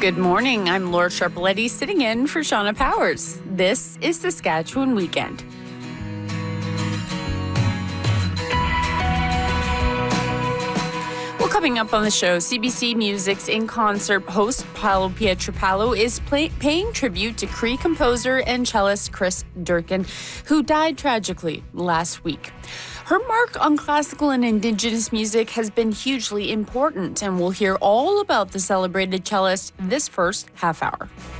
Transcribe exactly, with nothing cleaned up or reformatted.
Good morning. I'm Laura Sharpletti sitting in for Shauna Powers. This is Saskatchewan Weekend. Well, coming up on the show, C B C Music's In Concert host Paolo Pietropaolo is play- paying tribute to Cree composer and cellist Chris Durkin, who died tragically last week. Her mark on classical and Indigenous music has been hugely important, and we'll hear all about the celebrated cellist this first half hour.